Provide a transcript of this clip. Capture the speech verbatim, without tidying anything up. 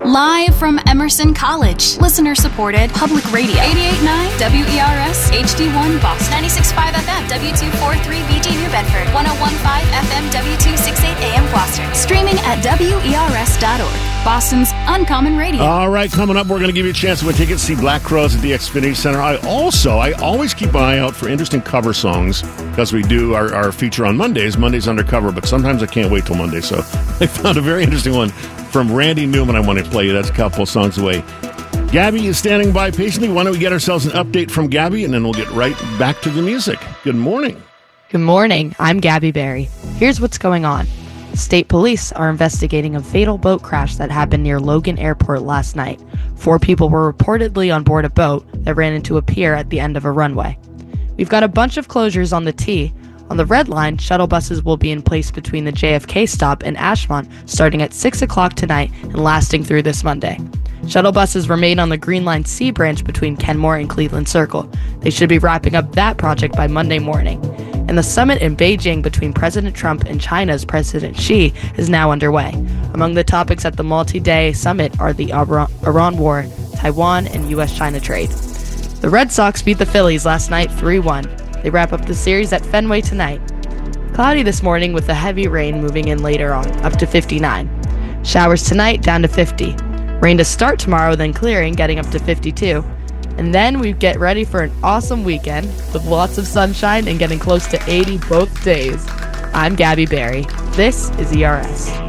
Live from Emerson College, listener-supported public radio. eighty-eight point nine W E R S H D one Boston. ninety-six point five F M W two forty-three B G New Bedford. ten fifteen F M W two sixty-eight A M Gloucester. Streaming at W E R S dot org. Boston's Uncommon Radio. All right, coming up, we're going to give you a chance to win tickets to see Black Crowes at the Xfinity Center. I also, I always keep an eye out for interesting cover songs because we do our, our feature on Mondays, Mondays Undercover, but sometimes I can't wait till Monday, so I found a very interesting one from Randy Newman I want to play you. That's a couple of songs away. Gabby is standing by patiently. Why don't we get ourselves an update from Gabby, and then we'll get right back to the music. Good morning. Good morning. I'm Gabby Berry. Here's what's going on. State police are investigating a fatal boat crash that happened near Logan Airport last night. Four people were reportedly on board a boat that ran into a pier at the end of a runway. We've got a bunch of closures on the T. On the Red Line, shuttle buses will be in place between the J F K stop and Ashmont starting at six o'clock tonight and lasting through this Monday. Shuttle buses remain on the Green Line C branch between Kenmore and Cleveland Circle. They should be wrapping up that project by Monday morning. And the summit in Beijing between President Trump and China's President Xi is now underway. Among the topics at the multi-day summit are the Iran war, Taiwan, and U S China trade. The Red Sox beat the Phillies last night three one. They wrap up the series at Fenway tonight. Cloudy this morning with the heavy rain moving in later on, up to fifty-nine. Showers tonight, down to fifty. Rain to start tomorrow, then clearing, getting up to fifty-two. And then we get ready for an awesome weekend with lots of sunshine and getting close to eighty both days. I'm Gabby Berry. This is E R S.